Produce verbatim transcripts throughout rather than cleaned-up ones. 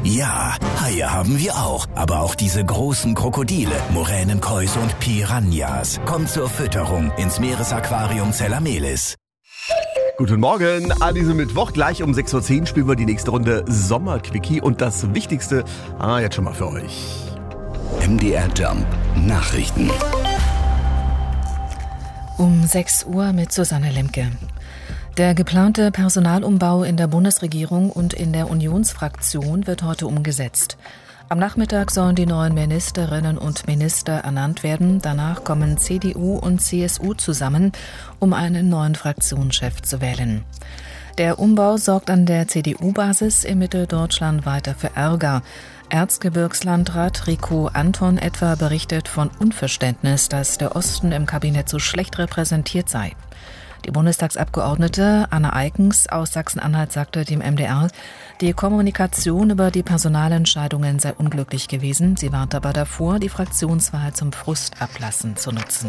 Ja, Haie haben wir auch, aber auch diese großen Krokodile, Moränenkäuse und Piranhas. Kommt zur Fütterung ins Meeresaquarium Zellamelis. Guten Morgen, an diesem Mittwoch, gleich um sechs Uhr zehn spielen wir die nächste Runde Sommerquickie und das Wichtigste, ah, jetzt schon mal für euch. M D R Jump Nachrichten. Um sechs Uhr mit Susanne Lemke. Der geplante Personalumbau in der Bundesregierung und in der Unionsfraktion wird heute umgesetzt. Am Nachmittag sollen die neuen Ministerinnen und Minister ernannt werden. Danach kommen C D U und C S U zusammen, um einen neuen Fraktionschef zu wählen. Der Umbau sorgt an der C D U-Basis in Mitteldeutschland weiter für Ärger. Erzgebirgslandrat Rico Anton etwa berichtet von Unverständnis, dass der Osten im Kabinett so schlecht repräsentiert sei. Die Bundestagsabgeordnete Anna Eickens aus Sachsen-Anhalt sagte dem M D R, die Kommunikation über die Personalentscheidungen sei unglücklich gewesen. Sie warnte aber davor, die Fraktionswahl zum Frustablassen zu nutzen.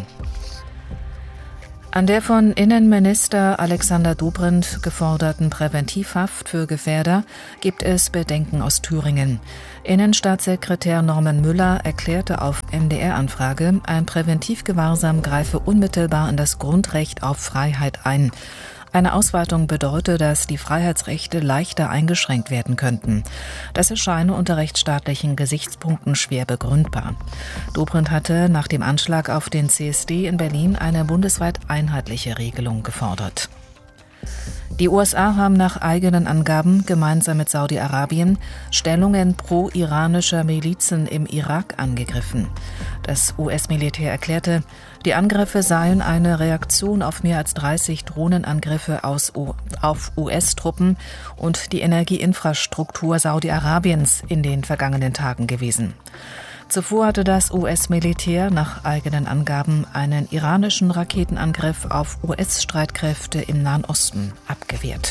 An der von Innenminister Alexander Dobrindt geforderten Präventivhaft für Gefährder gibt es Bedenken aus Thüringen. Innenstaatssekretär Norman Müller erklärte auf M D R-Anfrage, ein Präventivgewahrsam greife unmittelbar in das Grundrecht auf Freiheit ein. Eine Ausweitung bedeute, dass die Freiheitsrechte leichter eingeschränkt werden könnten. Das erscheine unter rechtsstaatlichen Gesichtspunkten schwer begründbar. Dobrindt hatte nach dem Anschlag auf den C S D in Berlin eine bundesweit einheitliche Regelung gefordert. Die U S A haben nach eigenen Angaben gemeinsam mit Saudi-Arabien Stellungen pro-iranischer Milizen im Irak angegriffen. Das U S-Militär erklärte, die Angriffe seien eine Reaktion auf mehr als dreißig Drohnenangriffe aus U- auf U S-Truppen und die Energieinfrastruktur Saudi-Arabiens in den vergangenen Tagen gewesen. Zuvor hatte das U S-Militär nach eigenen Angaben einen iranischen Raketenangriff auf U S-Streitkräfte im Nahen Osten abgewehrt.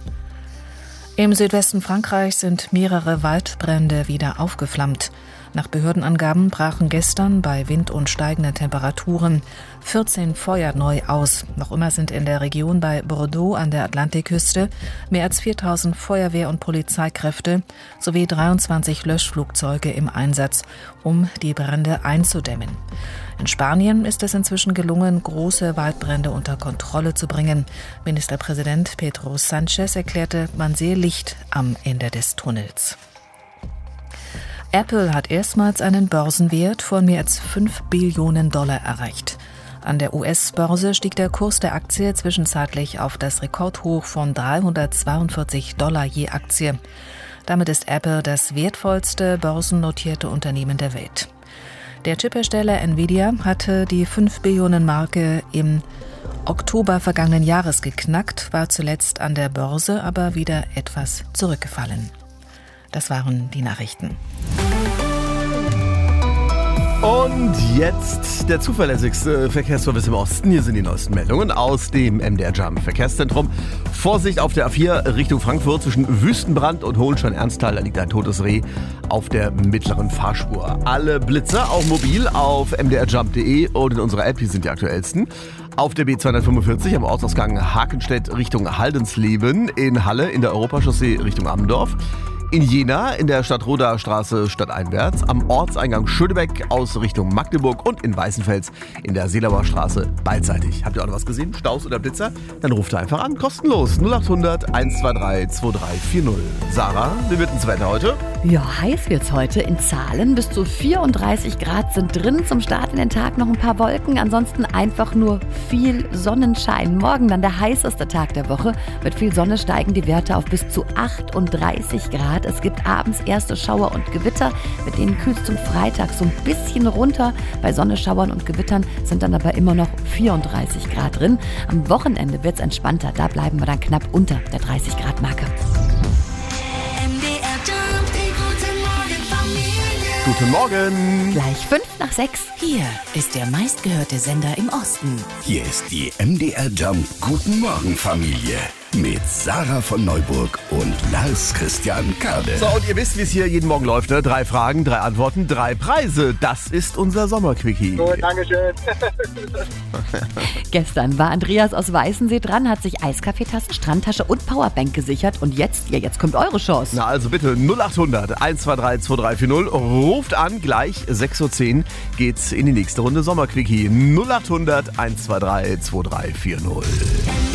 Im Südwesten Frankreichs sind mehrere Waldbrände wieder aufgeflammt. Nach Behördenangaben brachen gestern bei Wind und steigenden Temperaturen vierzehn Feuer neu aus. Noch immer sind in der Region bei Bordeaux an der Atlantikküste mehr als viertausend Feuerwehr- und Polizeikräfte sowie dreiundzwanzig Löschflugzeuge im Einsatz, um die Brände einzudämmen. In Spanien ist es inzwischen gelungen, große Waldbrände unter Kontrolle zu bringen. Ministerpräsident Pedro Sánchez erklärte, man sehe Licht am Ende des Tunnels. Apple hat erstmals einen Börsenwert von mehr als fünf Billionen Dollar erreicht. An der U S-Börse stieg der Kurs der Aktie zwischenzeitlich auf das Rekordhoch von dreihundertzweiundvierzig Dollar je Aktie. Damit ist Apple das wertvollste börsennotierte Unternehmen der Welt. Der Chiphersteller Nvidia hatte die fünf Billionen Marke im Oktober vergangenen Jahres geknackt, war zuletzt an der Börse aber wieder etwas zurückgefallen. Das waren die Nachrichten. Und jetzt der zuverlässigste Verkehrsservice im Osten. Hier sind die neuesten Meldungen aus dem M D R Jump Verkehrszentrum. Vorsicht auf der A vier Richtung Frankfurt zwischen Wüstenbrand und Hohenstein-Ernsthal. Da liegt ein totes Reh auf der mittleren Fahrspur. Alle Blitzer, auch mobil, auf m d r jump punkt d e und in unserer App, hier sind die aktuellsten. Auf der B zweihundertfünfundvierzig am Ortsausgang Hakenstedt Richtung Haldensleben. In Halle in der Europachaussee Richtung Ammendorf. In Jena in der Stadtroda-Straße stadteinwärts, am Ortseingang Schönebeck aus Richtung Magdeburg und in Weißenfels in der Seelauer Straße beidseitig. Habt ihr auch noch was gesehen? Staus oder Blitzer? Dann ruft ihr einfach an, kostenlos. null achthundert eins zwei drei zwei drei vier null. Sarah, wie wird das Wetter heute? Ja, heiß wird's heute in Zahlen. Bis zu vierunddreißig Grad sind drin. Zum Start in den Tag noch ein paar Wolken. Ansonsten einfach nur viel Sonnenschein. Morgen dann der heißeste Tag der Woche. Mit viel Sonne steigen die Werte auf bis zu achtunddreißig Grad. Es gibt abends erste Schauer und Gewitter. Mit denen kühlt es zum Freitag so ein bisschen runter. Bei Sonne, Schauern und Gewittern sind dann aber immer noch vierunddreißig Grad drin. Am Wochenende wird's entspannter. Da bleiben wir dann knapp unter der dreißig Grad Marke. Guten Morgen. Gleich fünf nach sechs. Hier ist der meistgehörte Sender im Osten. Hier ist die M D R Jump Guten Morgen Familie mit Sarah von Neuburg und Lars Christian Kade. So, und ihr wisst, wie es hier jeden Morgen läuft, ne? Drei Fragen, drei Antworten, drei Preise. Das ist unser Sommerquickie. Gut, Dankeschön. Gestern war Andreas aus Weißensee dran, hat sich Eiskaffeetasse, Strandtasche und Powerbank gesichert. Und jetzt, ja, jetzt kommt eure Chance. Na also bitte null acht hundert eins zwei drei zwei drei vier null. Ruft an, gleich sechs Uhr zehn geht's in die nächste Runde Sommerquickie. null acht hundert eins zwei drei zwei drei vier null.